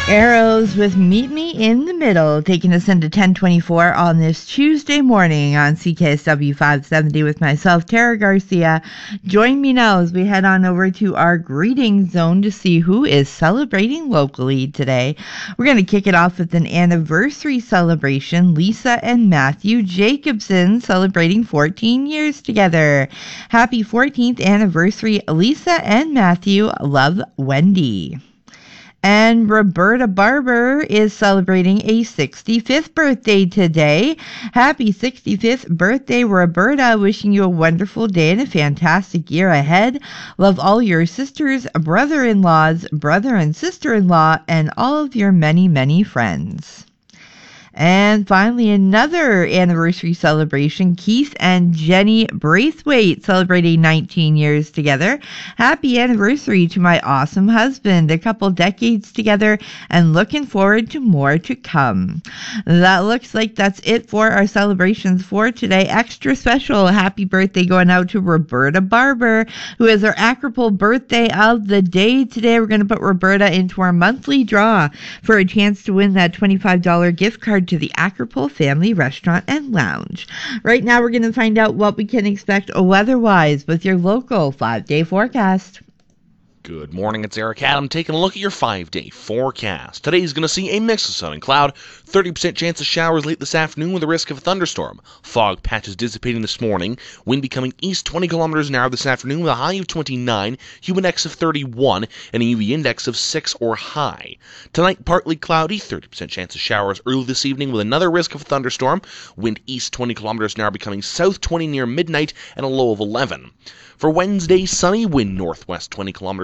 Arrows with Meet Me in the Middle, taking us into 1024 on this Tuesday morning on CKSW 570 with myself, Tara Garcia. Join me now as we head on over to our greeting zone to see who is celebrating locally today. We're going to kick it off with an anniversary celebration. Lisa and Matthew Jacobson celebrating 14 years together. Happy 14th anniversary, Lisa and Matthew. Love, Wendy. And Roberta Barber is celebrating a 65th birthday today. Happy 65th birthday, Roberta. Wishing you a wonderful day and a fantastic year ahead. Love all your sisters, brother-in-laws, brother and sister-in-law, and all of your many, many friends. And finally, another anniversary celebration. Keith and Jenny Braithwaite celebrating 19 years together. Happy anniversary to my awesome husband. A couple decades together and looking forward to more to come. That looks like that's it for our celebrations for today. Extra special happy birthday going out to Roberta Barber, who is our Acropole birthday of the day today. We're going to put Roberta into our monthly draw for a chance to win that $25 gift card to the Acropole Family Restaurant and Lounge. Right now, we're going to find out what we can expect weather-wise with your local 5-day forecast. Good morning, it's Eric Adam taking a look at your 5-day forecast. Today's going to see a mix of sun and cloud, 30% chance of showers late this afternoon with a risk of a thunderstorm. Fog patches dissipating this morning, wind becoming east 20 kilometers an hour this afternoon with a high of 29, humidex of 31, and a UV index of 6 or high. Tonight, partly cloudy, 30% chance of showers early this evening with another risk of a thunderstorm, wind east 20 kilometers an hour becoming south 20 near midnight, and a low of 11. For Wednesday, sunny, wind northwest 20 kilometers